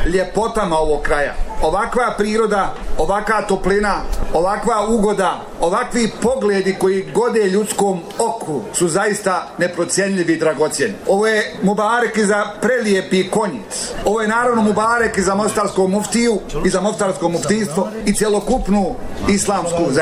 ljepotama ovog kraja. Ovakva priroda, ovakva toplina, ovakva ugoda, ovakvi pogledi koji gode ljudskom oku su zaista neprocjenljivi i dragocjeni. Ovo je mubarek i za prelijepi konjic. Ovo je naravno mubarek i za mostarskog muftiju i za mostarsko muftijstvo i cjelokupnu islamsku zajednicu.